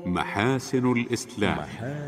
محاسن الإسلام.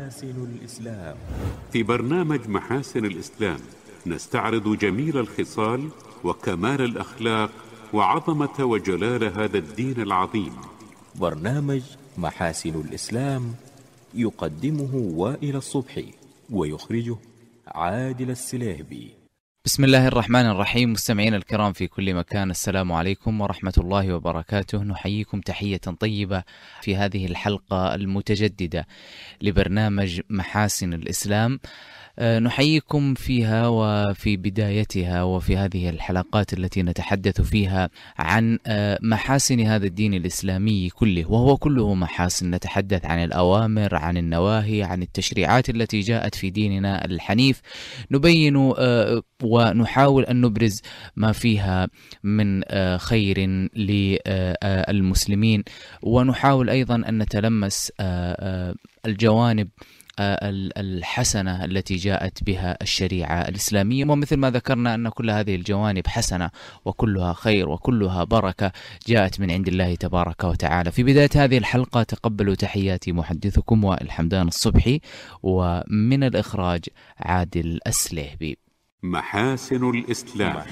في برنامج محاسن الإسلام نستعرض جميل الخصال وكمال الأخلاق وعظمة وجلال هذا الدين العظيم. برنامج محاسن الإسلام يقدمه وائل الصبحي ويخرجه عادل السليهبي. بسم الله الرحمن الرحيم. مستمعين الكرام في كل مكان، السلام عليكم ورحمة الله وبركاته. نحييكم تحية طيبة في هذه الحلقة المتجددة لبرنامج محاسن الإسلام. نحييكم فيها وفي بدايتها وفي هذه الحلقات التي نتحدث فيها عن محاسن هذا الدين الإسلامي كله، وهو كله محاسن. نتحدث عن الأوامر، عن النواهي، عن التشريعات التي جاءت في ديننا الحنيف. نبين ونحاول أن نبرز ما فيها من خير للمسلمين، ونحاول أيضا أن نتلمس الجوانب الحسنة التي جاءت بها الشريعة الإسلامية. ومثل ما ذكرنا أن كل هذه الجوانب حسنة وكلها خير وكلها بركة جاءت من عند الله تبارك وتعالى. في بداية هذه الحلقة تقبلوا تحياتي محدثكم وائل حمدان الصبحي، ومن الإخراج عادل السليهبي. محاسن الإسلام.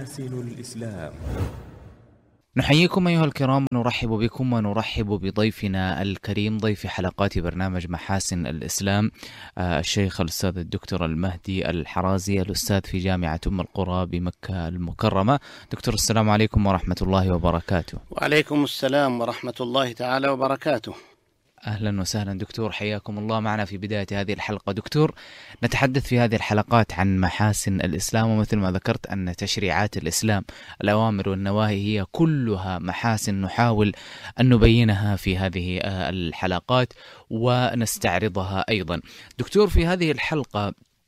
نحييكم أيها الكرام، نرحب بكم ونرحب بضيفنا الكريم، ضيف حلقات برنامج محاسن الإسلام، الشيخ الأستاذ الدكتور المهدي الحرازي، الأستاذ في جامعة أم القرى بمكة المكرمة. دكتور، السلام عليكم ورحمة الله وبركاته. وعليكم السلام ورحمة الله تعالى وبركاته. أهلا وسهلا دكتور، حياكم الله معنا في بداية هذه الحلقة. دكتور، نتحدث في هذه الحلقات عن محاسن الإسلام، ومثل ما ذكرت أن تشريعات الإسلام الأوامر والنواهي هي كلها محاسن، نحاول أن نبينها في هذه الحلقات ونستعرضها أيضا. دكتور، في هذه الحلقة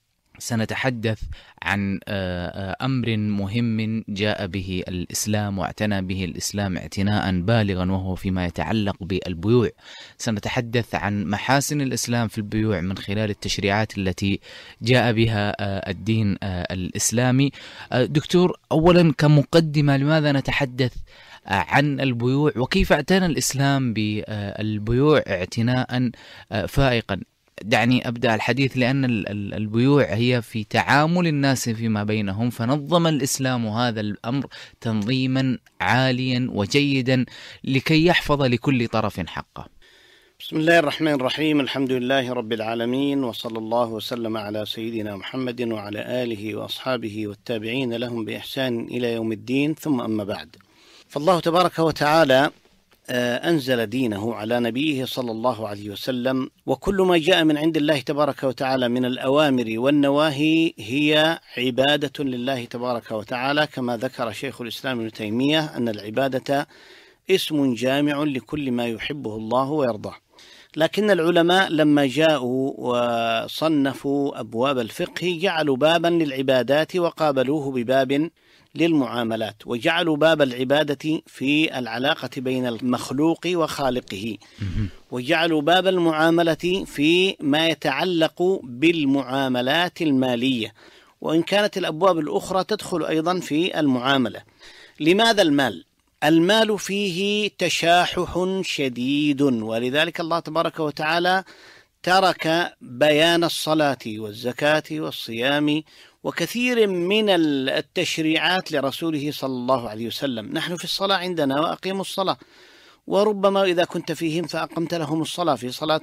سنتحدث عن أمر مهم جاء به الإسلام واعتنى به الإسلام اعتناء بالغا، وهو فيما يتعلق بالبيوع. سنتحدث عن محاسن الإسلام في البيوع من خلال التشريعات التي جاء بها الدين الإسلامي. دكتور، أولا كمقدمة، لماذا نتحدث عن البيوع وكيف اعتنى الإسلام بالبيوع اعتناء فائقا؟ دعني أبدأ الحديث لأن البيوع هي في تعامل الناس فيما بينهم، فنظم الإسلام هذا الأمر تنظيما عاليا وجيدا لكي يحفظ لكل طرف حقه. بسم الله الرحمن الرحيم. الحمد لله رب العالمين، وصلى الله وسلم على سيدنا محمد وعلى آله وأصحابه والتابعين لهم بإحسان إلى يوم الدين، ثم أما بعد. فالله تبارك وتعالى أنزل دينه على نبيه صلى الله عليه وسلم، وكل ما جاء من عند الله تبارك وتعالى من الأوامر والنواهي هي عبادة لله تبارك وتعالى، كما ذكر شيخ الإسلام ابن تيمية أن العبادة اسم جامع لكل ما يحبه الله ويرضاه. لكن العلماء لما جاءوا وصنفوا أبواب الفقه جعلوا بابا للعبادات وقابلوه بباب للمعاملات، وجعلوا باب العبادة في العلاقة بين المخلوق وخالقه، وجعلوا باب المعاملة في ما يتعلق بالمعاملات المالية، وإن كانت الأبواب الأخرى تدخل أيضا في المعاملة. لماذا المال؟ المال فيه تشاحح شديد، ولذلك الله تبارك وتعالى ترك بيان الصلاة والزكاة والصيام وكثير من التشريعات لرسوله صلى الله عليه وسلم. نحن في الصلاة عندنا وأقيموا الصلاة، وربما إذا كنت فيهم فأقمت لهم الصلاة في صلاة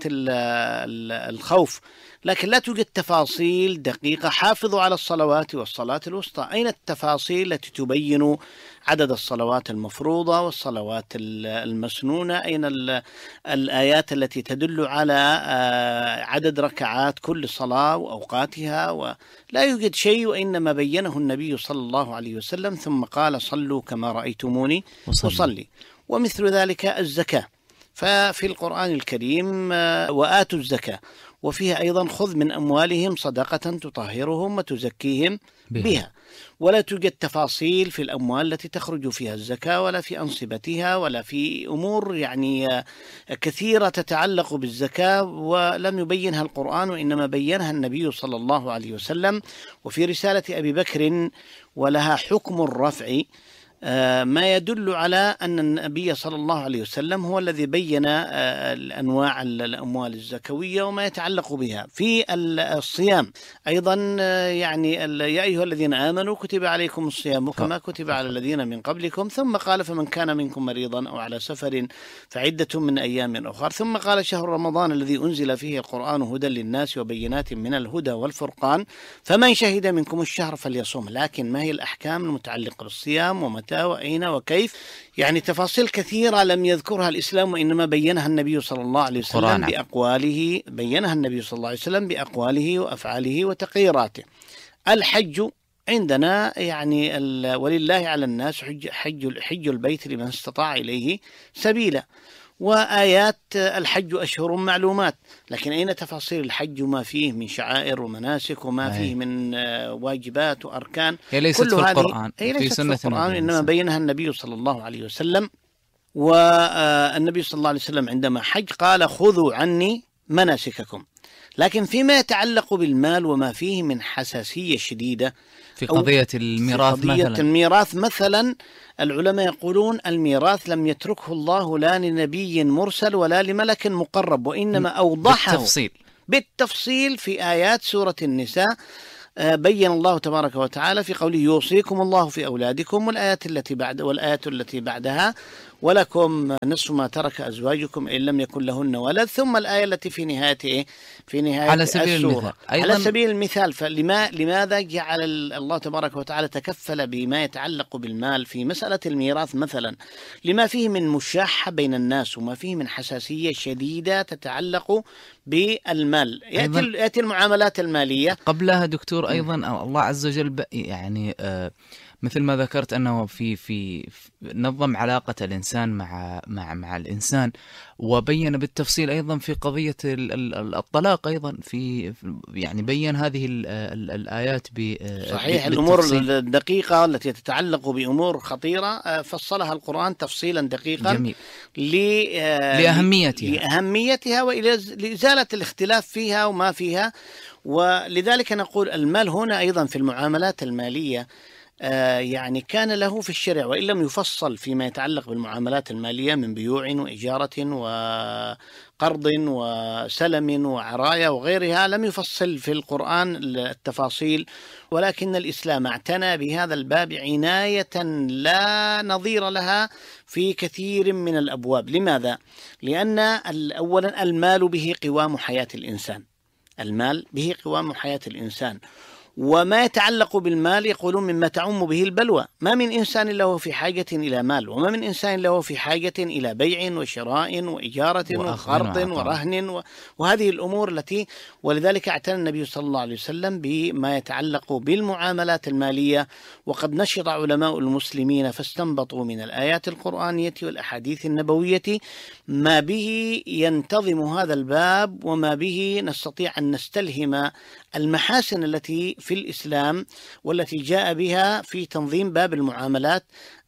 الخوف، لكن لا توجد تفاصيل دقيقة. حافظوا على الصلوات والصلاة الوسطى. أين التفاصيل التي تبين عدد الصلوات المفروضة والصلوات المسنونة؟ أين الآيات التي تدل على عدد ركعات كل صلاة وأوقاتها؟ ولا يوجد شيء، وإنما بينه النبي صلى الله عليه وسلم، ثم قال: صلوا كما رأيتموني أصلي. ومثل ذلك الزكاة، ففي القرآن الكريم وآتوا الزكاة، وفيها أيضا خذ من أموالهم صدقة تطهرهم وتزكيهم بها. ولا توجد تفاصيل في الأموال التي تخرج فيها الزكاة، ولا في أنصبتها، ولا في أمور يعني كثيرة تتعلق بالزكاة، ولم يبينها القرآن، وإنما بينها النبي صلى الله عليه وسلم. وفي رسالة أبي بكر ولها حكم الرفع ما يدل على أن النبي صلى الله عليه وسلم هو الذي بين الأنواع الأموال الزكوية وما يتعلق بها. في الصيام أيضا يعني يا أيها الذين آمنوا كتب عليكم الصيام كما كتب على الذين من قبلكم، ثم قال فمن كان منكم مريضا أو على سفر فعدة من أيام أخر، ثم قال شهر رمضان الذي أنزل فيه القرآن هدى للناس وبينات من الهدى والفرقان فمن شهد منكم الشهر فليصوم. لكن ما هي الأحكام المتعلقة بالصيام ومتى وأين وكيف؟ يعني تفاصيل كثيرة لم يذكرها الإسلام، وإنما بينها النبي صلى الله عليه وسلم بأقواله، بينها النبي صلى الله عليه وسلم بأقواله وأفعاله وتقريراته. الحج عندنا يعني ولله على الناس حج البيت لمن استطاع إليه سبيلا، وآيات الحج أشهر معلومات، لكن أين تفاصيل الحج وما فيه من شعائر ومناسك وما فيه من واجبات وأركان؟ هي ليست في القرآن، في سنة القرآن، إنما بينها النبي صلى الله عليه وسلم. والنبي صلى الله عليه وسلم عندما حج قال خذوا عني مناسككم. لكن فيما يتعلق بالمال وما فيه من حساسية شديدة في قضية الميراث، في قضية الميراث مثلا، العلماء يقولون الميراث لم يتركه الله لا لنبي مرسل ولا لملك مقرب، وإنما أوضحه بالتفصيل في آيات سورة النساء. بين الله تبارك وتعالى في قوله يوصيكم الله في أولادكم، والآيات التي بعدها ولكم نصف ما ترك أزواجكم إن لم يكن لهن ولد، ثم الآية التي في نهاية على سبيل السورة على سبيل المثال. لماذا جعل الله تبارك وتعالى تكفل بما يتعلق بالمال في مسألة الميراث مثلا؟ لما فيه من مشاحة بين الناس وما فيه من حساسية شديدة تتعلق بالمال. يأتي المعاملات المالية قبلها دكتور أيضا الله عز وجل يعني مثل ما ذكرت أنه في نظم علاقة الإنسان مع الإنسان، وبين بالتفصيل أيضا في قضية الطلاق أيضا يعني بين هذه الآيات صحيح الأمور الدقيقة التي تتعلق بأمور خطيرة فصلها القرآن تفصيلا دقيقا. جميل. لأهميتها ولإزالة الاختلاف فيها وما فيها. ولذلك نقول المال هنا أيضا في المعاملات المالية يعني كان له في الشرع، وإن لم يفصل فيما يتعلق بالمعاملات المالية من بيوع وإجارة وقرض وسلم وعراية وغيرها، لم يفصل في القرآن التفاصيل، ولكن الإسلام اعتنى بهذا الباب عناية لا نظير لها في كثير من الأبواب. لماذا؟ لأن أولا المال به قوام حياة الإنسان، المال به قوام حياة الإنسان، وما يتعلق بالمال يقولون مما تعم به البلوى. ما من إنسان له في حاجة إلى مال، وما من إنسان له في حاجة إلى بيع وشراء وإجارة وقرض ورهن وهذه الأمور التي، ولذلك اعتنى النبي صلى الله عليه وسلم بما يتعلق بالمعاملات المالية. وقد نشط علماء المسلمين فاستنبطوا من الآيات القرآنية والأحاديث النبوية ما به ينتظم هذا الباب، وما به نستطيع أن نستلهم المحاسن التي في الإسلام والتي جاء بها في تنظيم باب المعاملات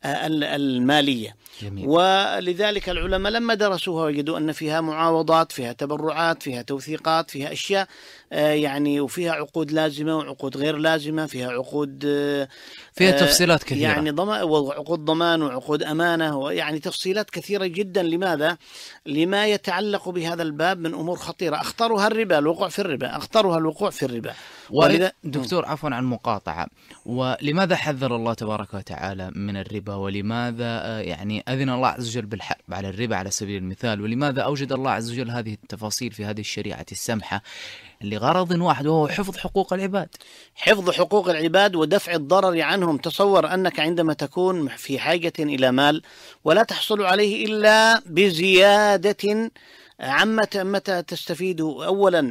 المالية. جميل. ولذلك العلماء لما درسوها وجدوا أن فيها معاوضات، فيها تبرعات، فيها توثيقات، فيها أشياء يعني، وفيها عقود لازمة وعقود غير لازمة، فيها عقود فيها تفصيلات كثيرة يعني وعقود ضمان وعقود أمانة، ويعني تفصيلات كثيرة جدا. لماذا؟ لما يتعلق بهذا الباب من أمور خطيرة، أخطرها الربا، الوقوع في الربا، أخطرها الوقوع في الربا. دكتور عفوا عن المقاطعة، ولماذا حذر الله تبارك وتعالى من الربا؟ ولماذا يعني أذن الله عز وجل بالحرب على الربا على سبيل المثال؟ ولماذا أوجد الله عز وجل هذه التفاصيل في هذه الشريعة السمحة لغرض واحد، وهو حفظ حقوق العباد؟ حفظ حقوق العباد ودفع الضرر عنهم. تصور أنك عندما تكون في حاجة إلى مال ولا تحصل عليه إلا بزيادة متى تستفيد؟ أولا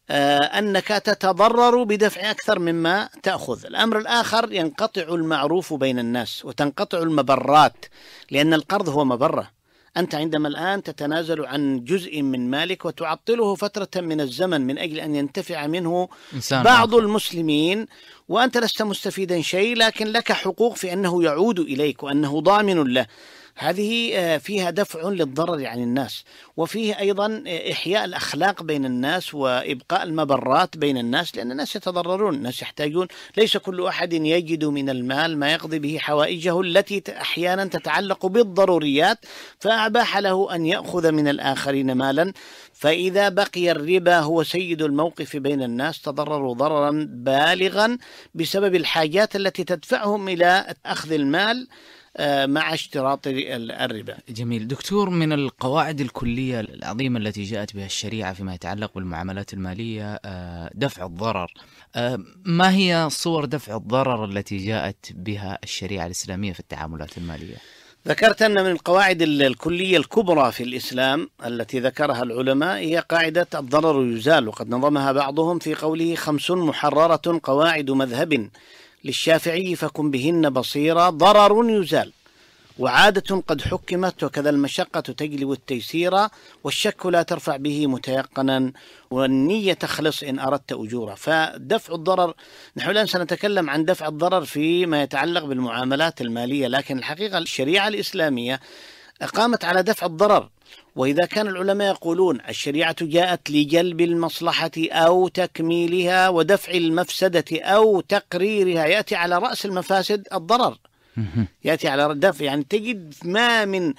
أنك تتضرر بدفع أكثر مما تأخذ. الأمر الآخر ينقطع المعروف بين الناس وتنقطع المبرات، لأن القرض هو مبرة. أنت عندما الآن تتنازل عن جزء من مالك وتعطله فترة من الزمن من أجل أن ينتفع منه بعض المسلمين، وأنت لست مستفيدا شيء، لكن لك حقوق في أنه يعود إليك وأنه ضامن له. هذه فيها دفع للضرر عن الناس، وفيه أيضا إحياء الأخلاق بين الناس وإبقاء المبرات بين الناس، لأن الناس يتضررون، الناس يحتاجون، ليس كل أحد يجد من المال ما يقضي به حوائجه التي أحيانا تتعلق بالضروريات، فأباح له أن يأخذ من الآخرين مالا. فإذا بقي الربا هو سيد الموقف بين الناس تضرروا ضررا بالغا بسبب الحاجات التي تدفعهم إلى أخذ المال مع اشتراط الربا. جميل دكتور، من القواعد الكلية العظيمة التي جاءت بها الشريعة فيما يتعلق بالمعاملات المالية دفع الضرر. ما هي صور دفع الضرر التي جاءت بها الشريعة الإسلامية في التعاملات المالية؟ ذكرت أن من القواعد الكلية الكبرى في الإسلام التي ذكرها العلماء هي قاعدة الضرر يزال، وقد نظمها بعضهم في قوله 5 محررة قواعد مذهب للشافعي فكن بهن بصيرا ضرر يزال، وعادة قد حكمت، وكذا المشقة تجلب التيسير، والشك لا ترفع به متيقنا، والنية تخلص إن أردت أجورا. فدفع الضرر، نحن الآن سنتكلم عن دفع الضرر فيما يتعلق بالمعاملات المالية، لكن الحقيقة الشريعة الإسلامية قامت على دفع الضرر. وإذا كان العلماء يقولون الشريعة جاءت لجلب المصلحة أو تكميلها ودفع المفسدة أو تقريرها، يأتي على رأس المفاسد الضرر، يأتي على دفع، يعني تجد ما من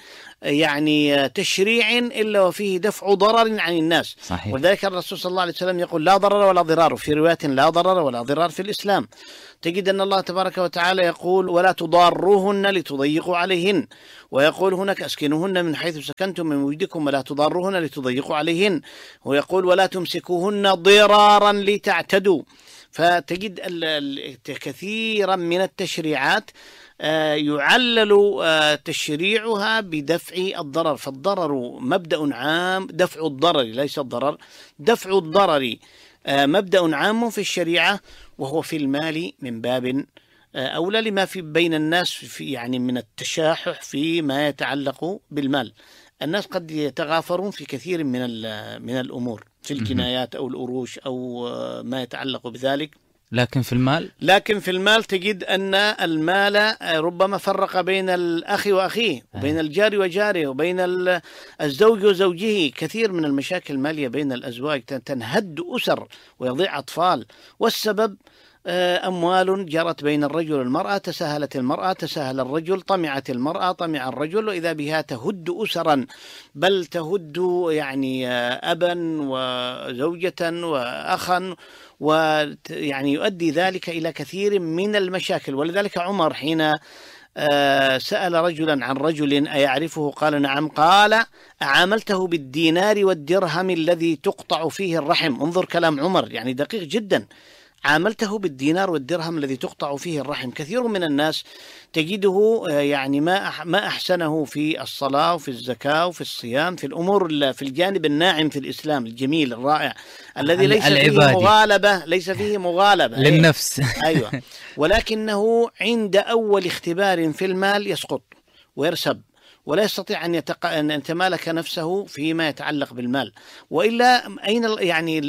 تشريع إلا وفيه دفع ضرر عن الناس. صحيح. ولذلك الرسول صلى الله عليه وسلم يقول لا ضرر ولا ضرار، في رواية لا ضرر ولا ضرار في الإسلام. تجد أن الله تبارك وتعالى يقول ولا تضاروهن لتضيقوا عليهن، ويقول هناك أسكنوهن من حيث سكنتم من وجدكم ولا تضاروهن لتضيقوا عليهن، ويقول ولا تمسكوهن ضرارا لتعتدوا. فتجد كثيرا من التشريعات يعلل تشريعها بدفع الضرر، فالضرر مبدأ عام، دفع الضرر ليس الضرر، دفع الضرر مبدأ عام في الشريعة، وهو في المال من باب أولى لما في بين الناس في من التشاحح فيما يتعلق بالمال. الناس قد يتغافرون في كثير من الأمور في الجنايات أو الأروش أو ما يتعلق بذلك، لكن في المال تجد أن المال ربما فرق بين الأخ وأخيه، وبين الجار وجاره، وبين الزوج وزوجه. كثير من المشاكل المالية بين الأزواج تنهد أسر ويضيع أطفال، والسبب أموال جرت بين الرجل والمرأة، تساهلت المرأة تساهل الرجل، طمعت المرأة طمع الرجل، وإذا بها تهد أسرا، بل تهد أبا وزوجة وأخا، يؤدي ذلك إلى كثير من المشاكل. ولذلك عمر حين سأل رجلا عن رجل أيعرفه قال نعم، قال أعاملته بالدينار والدرهم الذي تقطع فيه الرحم. انظر كلام عمر دقيق جدا، عاملته بالدينار والدرهم الذي تقطع فيه الرحم. كثير من الناس تجده ما أحسنه في الصلاة وفي الزكاة وفي الصيام، في الأمور في الجانب الناعم في الإسلام الجميل الرائع الذي ليس فيه مغالبة للنفس. أيوة. ولكنه عند أول اختبار في المال يسقط ويرسب، ولا يستطيع أن يتمالك نفسه فيما يتعلق بالمال. وإلا أين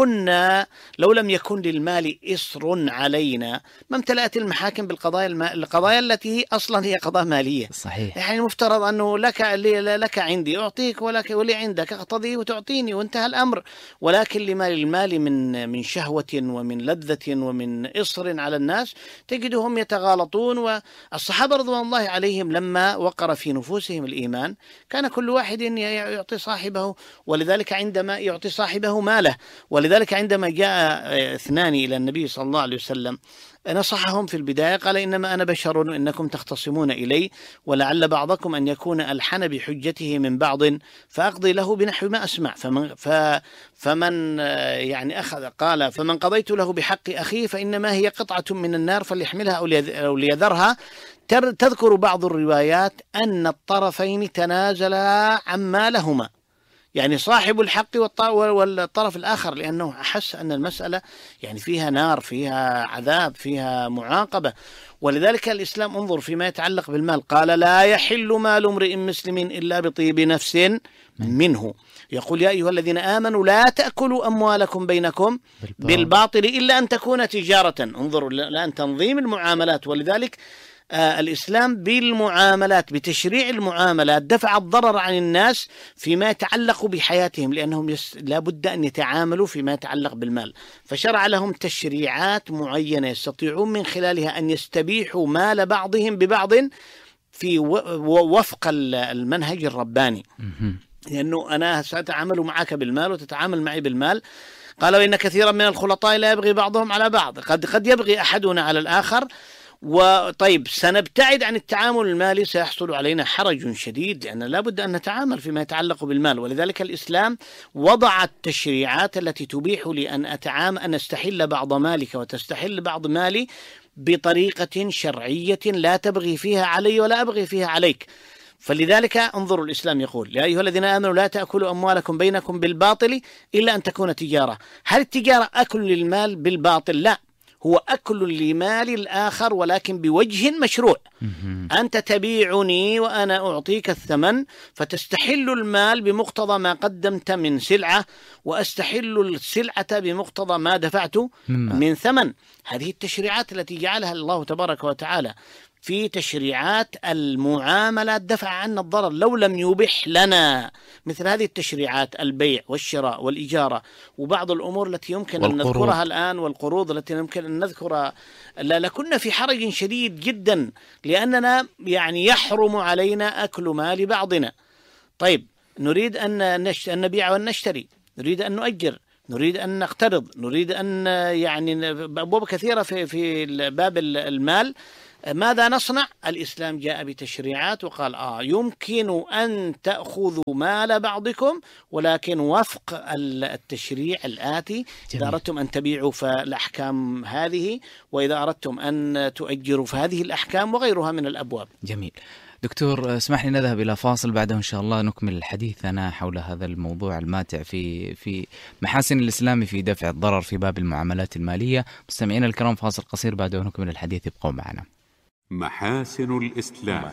لو لم يكن للمال إصر علينا ما امتلأت المحاكم القضايا التي أصلا هي قضايا مالية. صحيح. المفترض أنه لك عندي أعطيك، ولي عندك أقتضي وتعطيني وانتهى الأمر. ولكن لما للمال من شهوة ومن لذة ومن إصر على الناس تجدهم يتغالطون. والصحابة رضوان الله عليهم لما وقر في نفوسهم الإيمان كان كل واحد يعطي صاحبه، ولذلك عندما يعطي صاحبه ماله. ولذلك عندما جاء اثنان إلى النبي صلى الله عليه وسلم نصحهم في البداية، قال إنما أنا بشر إنكم تختصمون إلي، ولعل بعضكم أن يكون ألحن بحجته من بعض فأقضي له بنحو ما أسمع. فمن أخذ، قال فمن قضيت له بحق أخيه فإنما هي قطعة من النار فليحملها أو ليذرها. تذكر بعض الروايات أن الطرفين تنازلا عما لهما، صاحب الحق والطرف الآخر، لأنه أحس أن المسألة فيها نار، فيها عذاب، فيها معاقبة. ولذلك الإسلام انظر فيما يتعلق بالمال قال لا يحل مال امرئ مسلم إلا بطيب نفس منه. يقول يا أيها الذين آمنوا لا تأكلوا أموالكم بينكم بالباطل إلا أن تكون تجارة. انظروا الآن تنظيم المعاملات. ولذلك الإسلام بالمعاملات، بتشريع المعاملات، دفع الضرر عن الناس فيما يتعلق بحياتهم، لأنهم لابد أن يتعاملوا فيما يتعلق بالمال، فشرع لهم تشريعات معينة يستطيعون من خلالها أن يستبيحوا مال بعضهم ببعض في وفق المنهج الرباني. لأنه أنا سأتعامل معك بالمال وتتعامل معي بالمال. قال وإن كثيرا من الخلطاء لا يبغي بعضهم على بعض، قد يبغي أحدنا على الآخر. وطيب سنبتعد عن التعامل المالي، سيحصل علينا حرج شديد، لأن لا بد أن نتعامل فيما يتعلق بالمال. ولذلك الإسلام وضع التشريعات التي تبيح لي أن أستحل بعض مالك وتستحل بعض مالي بطريقة شرعية لا تبغي فيها علي ولا أبغي فيها عليك. فلذلك انظروا الإسلام يقول يا أيها الذين آمنوا لا تأكلوا أموالكم بينكم بالباطل إلا أن تكون تجارة. هل التجارة أكل للمال بالباطل؟ لا، هو أكل لمال الآخر ولكن بوجه مشروع. أنت تبيعني وأنا أعطيك الثمن، فتستحل المال بمقتضى ما قدمت من سلعة، وأستحل السلعة بمقتضى ما دفعت من ثمن. هذه التشريعات التي جعلها الله تبارك وتعالى في تشريعات المعاملات دفع عنا الضرر. لو لم يبح لنا مثل هذه التشريعات، البيع والشراء والإجارة وبعض الأمور التي يمكن أن نذكرها الآن، والقروض التي يمكن أن نذكرها، لكنا في حرج شديد جدا، لأننا يعني يحرم علينا أكل مال بعضنا. طيب نريد أن نبيع ونشتري، نريد أن نؤجر، نريد أن نقترض، نريد أن يعني أبواب كثيرة في باب المال. ماذا نصنع؟ الإسلام جاء بتشريعات وقال يمكن أن تأخذوا مال بعضكم ولكن وفق التشريع الآتي. إذا أردتم أن تبيعوا فالأحكام هذه، وإذا أردتم أن تؤجروا فهذه الأحكام، وغيرها من الأبواب. جميل. دكتور اسمح لي نذهب إلى فاصل، بعده إن شاء الله نكمل حديثنا حول هذا الموضوع الماتع في محاسن الإسلام في دفع الضرر في باب المعاملات المالية. مستمعينا الكرام، فاصل قصير بعده نكمل الحديث، ابقوا معنا. محاسن الإسلام.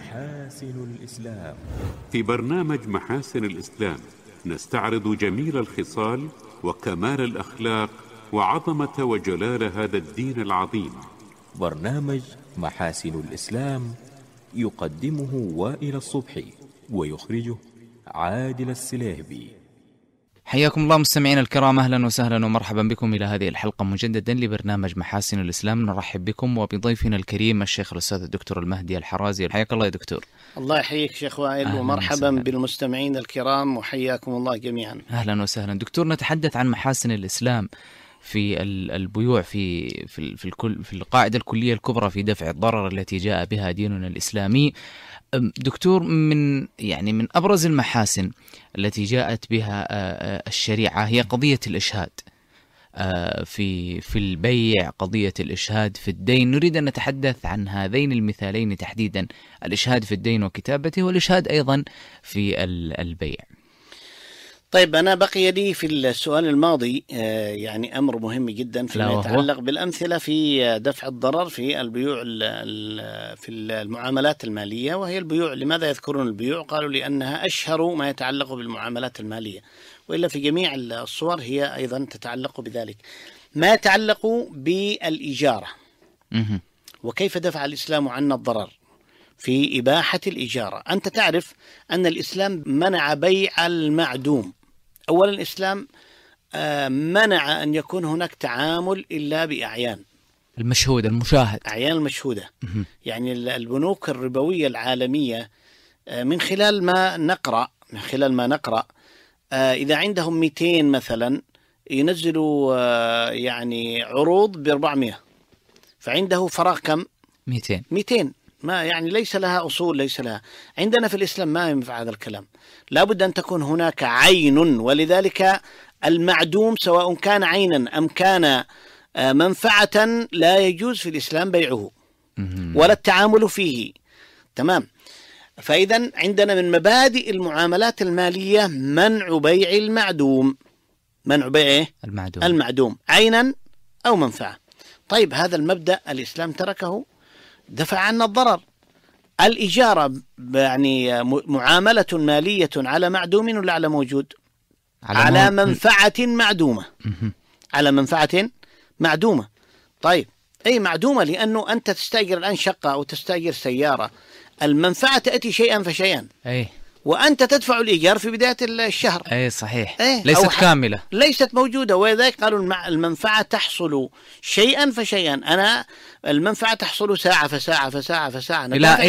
في برنامج محاسن الإسلام نستعرض جميل الخصال وكمال الأخلاق وعظمة وجلال هذا الدين العظيم. برنامج محاسن الإسلام يقدمه وائل الصبحي ويخرجه عادل السليهبي. حياكم الله مستمعين الكرام، أهلا وسهلا ومرحبا بكم إلى هذه الحلقة مجددا لبرنامج محاسن الإسلام. نرحب بكم وبضيفنا الكريم الشيخ الأستاذ الدكتور المهدي الحرازي. حياك الله يا دكتور. الله يحييك شيخ وائل، ومرحبا بالمستمعين الكرام، وحياكم الله جميعا. أهلا وسهلا دكتور. نتحدث عن محاسن الإسلام في البيوع في القاعدة الكلية الكبرى في دفع الضرر التي جاء بها ديننا الإسلامي. دكتور، من أبرز المحاسن التي جاءت بها الشريعة هي قضية الإشهاد في البيع، قضية الإشهاد في الدين. نريد أن نتحدث عن هذين المثالين تحديدا، الإشهاد في الدين وكتابته، والإشهاد أيضا في البيع. طيب أنا بقي لي في السؤال الماضي يعني أمر مهم جدا فيما يتعلق بالأمثلة في دفع الضرر في البيوع في المعاملات المالية، وهي البيوع. لماذا يذكرون البيوع؟ قالوا لأنها أشهر ما يتعلق بالمعاملات المالية، وإلا في جميع الصور هي أيضا تتعلق بذلك. ما يتعلق بالإجارة، وكيف دفع الإسلام عنا الضرر في إباحة الإجارة. أنت تعرف أن الإسلام منع بيع المعدوم. أولا الإسلام منع أن يكون هناك تعامل إلا بأعيان المشهودة، المشاهد، أعيان المشهودة. يعني البنوك الربوية العالمية من خلال ما نقرأ إذا عندهم 200 مثلا ينزلوا يعني عروض ب400، فعنده فراغ كم؟ 200. ما يعني ليس لها أصول، ليس لها. عندنا في الإسلام ما ينفع هذا الكلام، لابد أن تكون هناك عين. ولذلك المعدوم سواء كان عينا أم كان منفعة لا يجوز في الإسلام بيعه ولا التعامل فيه. تمام. فإذا عندنا من مبادئ المعاملات المالية منع بيع المعدوم، منع بيع المعدوم عينا أو منفعة. طيب هذا المبدأ الإسلام تركه، دفع عنا الضرر. الإجارة يعني معاملة مالية على معدوم ولا على موجود؟ على منفعة معدومة. على منفعة معدومة. طيب أي معدومة، لأنه أنت تستأجر الآن شقة أو تستأجر سيارة، المنفعة تأتي شيئا فشيئا، أي، وأنت تدفع الإيجار في بداية الشهر. أي صحيح. أي ليست كاملة، ليست موجودة، ولذلك قالوا المنفعة تحصل شيئا فشيئا. أنا المنفعة تحصل ساعة فساعة فساعة فساعة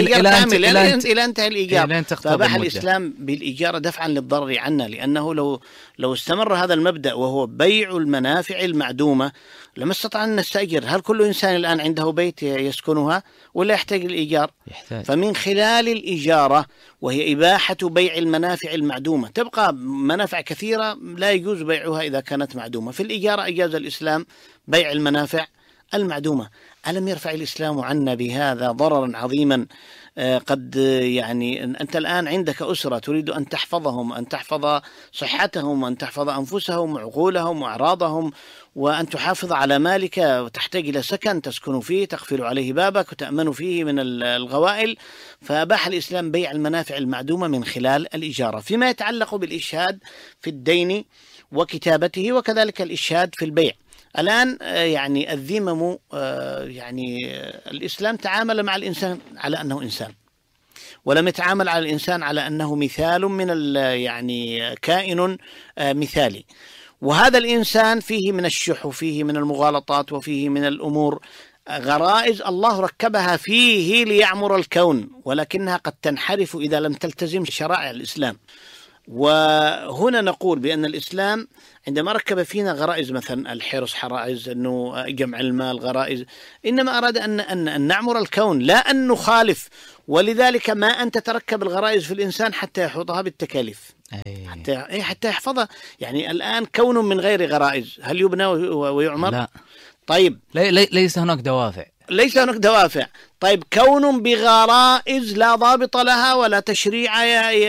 إلى انتهى الإيجار. فأباح الإسلام بالإيجار دفعا للضرر عنا، لأنه لو استمر هذا المبدأ وهو بيع المنافع المعدومة لما استطعنا أن نستأجر. هل كل إنسان الآن عنده بيت يسكنها ولا يحتاج الإيجار؟ يحتاج. فمن خلال الإجارة، وهي إباحة بيع المنافع المعدومة، تبقى منافع كثيرة لا يجوز بيعها إذا كانت معدومة. في الإجارة أجاز الإسلام بيع المنافع المعدومة. ألم يرفع الإسلام عنا بهذا ضررا عظيما؟ قد يعني أنت الآن عندك أسرة تريد أن تحفظهم، أن تحفظ صحتهم، وأن تحفظ أنفسهم وعقولهم وأعراضهم، وأن تحافظ على مالك، وتحتاج إلى سكن تسكن فيه، تقفل عليه بابك وتأمن فيه من الغوائل. فأباح الإسلام بيع المنافع المعدومة من خلال الإجارة. فيما يتعلق بالإشهاد في الدين وكتابته، وكذلك الإشهاد في البيع. الآن يعني الذمم، يعني الإسلام تعامل مع الإنسان على أنه إنسان، ولم يتعامل على الإنسان على أنه مثال من يعني كائن مثالي. وهذا الإنسان فيه من الشح، وفيه من المغالطات، وفيه من الأمور غرائز الله ركبها فيه ليعمر الكون، ولكنها قد تنحرف إذا لم تلتزم شرائع الإسلام. وهنا نقول بأن الإسلام عندما ركب فينا غرائز، مثلا الحرص حرائز، أنه جمع المال غرائز، إنما أراد أن نعمر الكون، لا أن نخالف. ولذلك ما أن تتركب الغرائز في الإنسان حتى يحوطها بالتكاليف، حتى يحفظها. يعني الآن كون من غير غرائز هل يبنى ويعمر؟ لا. طيب ليس هناك دوافع. ليس هناك دوافع. طيب كون بغرائز لا ضابط لها ولا تشريع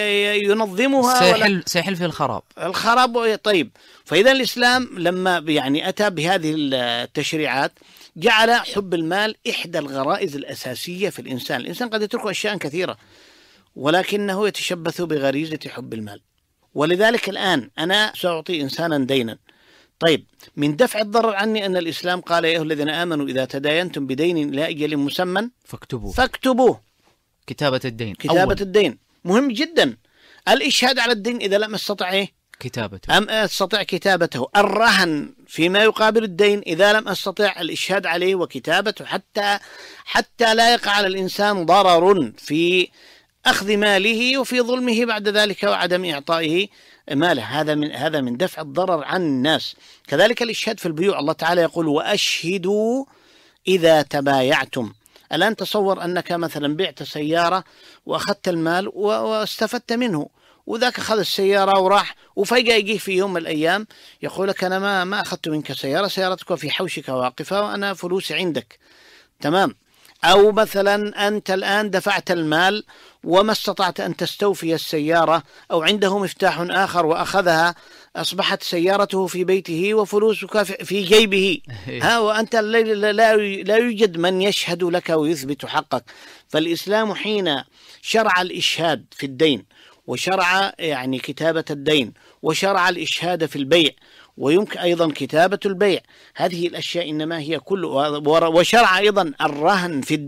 ينظمها، سيحل في الخراب. طيب، فإذا الإسلام لما يعني أتى بهذه التشريعات جعل حب المال إحدى الغرائز الأساسية في الإنسان. الإنسان قد يترك أشياء كثيرة ولكنه يتشبث بغريزة حب المال. ولذلك الآن أنا سأعطي إنسانا دينا، طيب من دفع الضرر عني أن الإسلام قال يا أيها الذين آمنوا إذا تداينتم بدين إلى أجل مسمى فاكتبوه. كتابة الدين مهم جدا. الإشهاد على الدين إذا لم أستطع أستطع كتابته. الرهن فيما يقابل الدين إذا لم أستطع الإشهاد عليه وكتابته، حتى لا يقع على الإنسان ضرر في أخذ ماله وفي ظلمه بعد ذلك وعدم إعطائه ماله. هذا من دفع الضرر عن الناس. كذلك الإشهاد في البيوع، الله تعالى يقول وأشهدوا إذا تبايعتم. الآن تصور أنك مثلا بعت سيارة وأخذت المال واستفدت منه، وذاك أخذ السيارة وراح، وفجأة يجيه في يوم من الأيام يقول لك أنا ما أخذت منك سيارتك في حوشك واقفة وأنا فلوسي عندك، تمام. أو مثلا أنت الآن دفعت المال وما استطعت أن تستوفي السيارة، أو عنده مفتاح آخر وأخذها، أصبحت سيارته في بيته وفلوسك في جيبه، وأنت لا يوجد من يشهد لك ويثبت حقك. فالإسلام حين شرع الإشهاد في الدين، وشرع يعني كتابة الدين، وشرع الإشهاد في البيع، ويمكن أيضا كتابة البيع، هذه الأشياء إنما هي وشرع أيضا الرهن في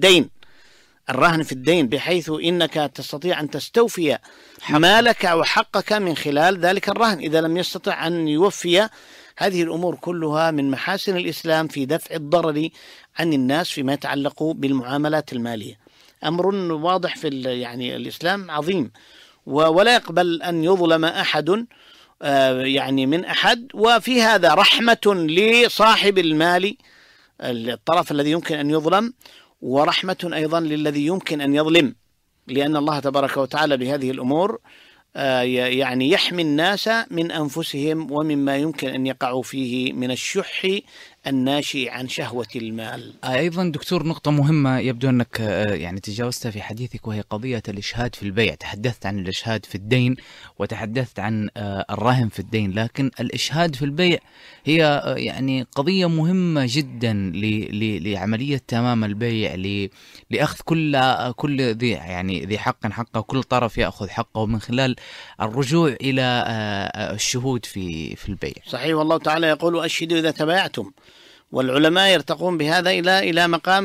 الدين بحيث إنك تستطيع أن تستوفي مالك وحقك من خلال ذلك الرهن إذا لم يستطع أن يوفي. هذه الأمور كلها من محاسن الإسلام في دفع الضرر عن الناس فيما يتعلق بالمعاملات المالية. أمر واضح في يعني الإسلام عظيم، ولا يقبل أن يظلم أحد يعني من أحد. وفي هذا رحمة لصاحب المال، الطرف الذي يمكن أن يظلم، ورحمة أيضا للذي يمكن أن يظلم، لأن الله تبارك وتعالى بهذه الأمور يعني يحمي الناس من أنفسهم ومما يمكن أن يقعوا فيه من الشح الناشئ عن شهوة المال. أيضا دكتور نقطة مهمة يبدو أنك يعني تجاوزتها في حديثك، وهي قضية الإشهاد في البيع. تحدثت عن الإشهاد في الدين وتحدثت عن الرهن في الدين، لكن الإشهاد في البيع هي يعني قضية مهمة جدا لعملية تمام البيع، لأخذ كل ذي حق حقه، كل طرف يأخذ حقه من خلال الرجوع إلى الشهود في البيع. صحيح، والله تعالى يقول أشهدوا إذا تبايعتم، والعلماء يرتقون بهذا إلى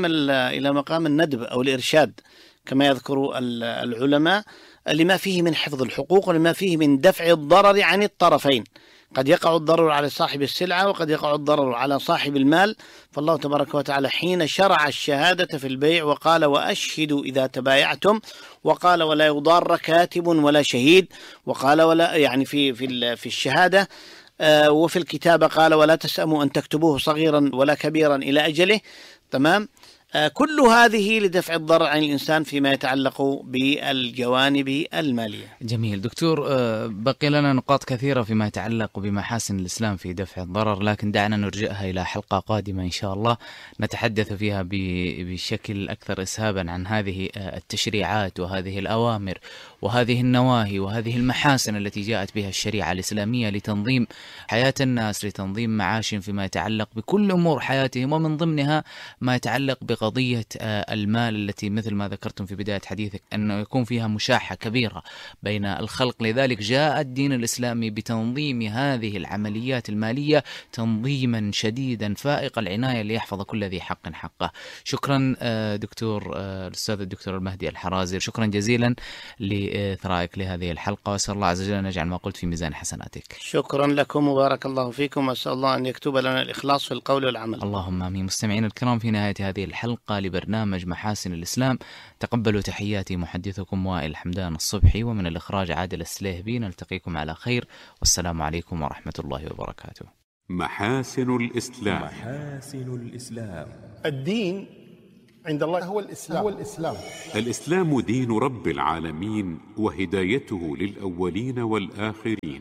مقام الندب أو الإرشاد كما يذكر العلماء، لما فيه من حفظ الحقوق ولما فيه من دفع الضرر عن الطرفين. قد يقع الضرر على صاحب السلعة وقد يقع الضرر على صاحب المال. فالله تبارك وتعالى حين شرع الشهادة في البيع وقال وأشهدوا إذا تبايعتم، وقال ولا يضار كاتب ولا شهيد، وقال ولا يعني في الشهادة وفي الكتابة قال ولا تسأموا أن تكتبوه صغيرا ولا كبيرا إلى أجله. تمام. كل هذه لدفع الضرر عن الإنسان فيما يتعلق بالجوانب المالية. جميل دكتور، بقي لنا نقاط كثيرة فيما يتعلق بمحاسن الإسلام في دفع الضرر، لكن دعنا نرجئها إلى حلقة قادمة إن شاء الله نتحدث فيها بشكل أكثر إسهابا عن هذه التشريعات وهذه الأوامر وهذه النواهي وهذه المحاسن التي جاءت بها الشريعة الإسلامية لتنظيم حياة الناس، لتنظيم معاشهم فيما يتعلق بكل أمور حياتهم، ومن ضمنها ما يتعلق بقضية المال التي مثل ما ذكرتم في بداية حديثك أنه يكون فيها مشاحة كبيرة بين الخلق. لذلك جاء الدين الإسلامي بتنظيم هذه العمليات المالية تنظيما شديدا فائق العناية ليحفظ كل ذي حق حقه. شكرا دكتور الأستاذ الدكتور المهدي الحرازي، شكرا جزيلا لإثرائك لهذه الحلقة، وأسأل الله عز وجل أن يجعل ما قلت في ميزان حسناتك. شكرا لكم وبارك الله فيكم، وأسأل الله أن يكتب لنا الإخلاص في القول والعمل. اللهم آمين. مستمعينا الكرام، في نهاية هذه الحلقة لبرنامج محاسن الإسلام تقبلوا تحياتي محدثكم وائل حمدان الصبحي، ومن الإخراج عادل السليهبي. نلتقيكم على خير، والسلام عليكم ورحمة الله وبركاته. محاسن الإسلام. محاسن الإسلام. الدين عند الله هو الإسلام. الإسلام دين رب العالمين، وهدايته للأولين والآخرين،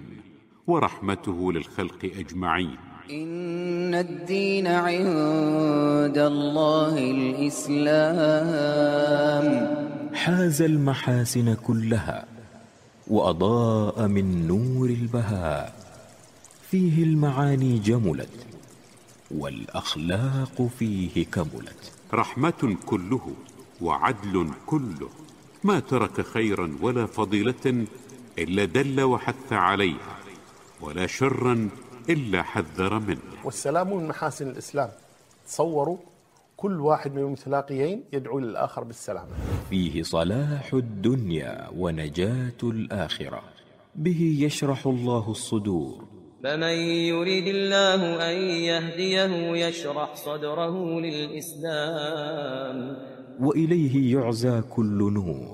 ورحمته للخلق أجمعين. إن الدين عند الله الإسلام. حاز المحاسن كلها وأضاء من نور البهاء، فيه المعاني جملت والأخلاق فيه كملت. رحمة كله وعدل كله، ما ترك خيرا ولا فضيلة إلا دل وحث عليها، ولا شرا إلا حذر منه. والسلام من محاسن الإسلام. تصوروا كل واحد من المتلاقيين يدعو للآخر بالسلام. فيه صلاح الدنيا ونجاة الآخرة، به يشرح الله الصدور. فمن يريد الله أن يهديه يشرح صدره للإسلام، وإليه يعزى كل نور.